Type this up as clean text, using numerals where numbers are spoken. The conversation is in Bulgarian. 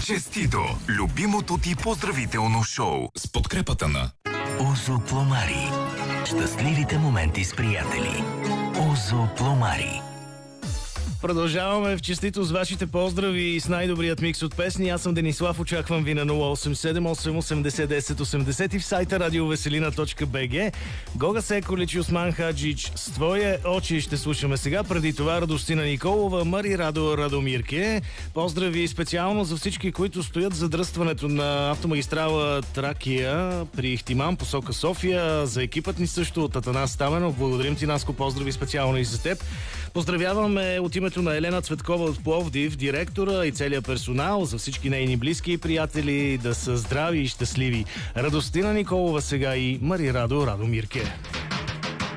Честито! Любимото ти поздравително шоу с подкрепата на Озо Пломари. Щастливите моменти с приятели. Озо Пломари. Продължаваме в честито с вашите поздрави и с най-добрият микс от песни. Аз съм Денислав, очаквам ви на 087 880 10 80 и в сайта radioveselina.bg. Гога Секолич и Осман Хаджич с твое очи ще слушаме сега. Преди това Радостина Николова, Мари Радо Радомирке. Поздрави специално за всички, които стоят за дръстването на автомагистрала Тракия при Ихтиман, посока София. За екипът ни също от Атанас Стаменов. Благодарим ти, Наско, поздрави специално и за теб. Поздравяваме от името на Елена Цветкова от Пловдив, директора и целият персонал, за всички нейни близки и приятели да са здрави и щастливи. Радостина Николова сега и Мари Радо Радомирке.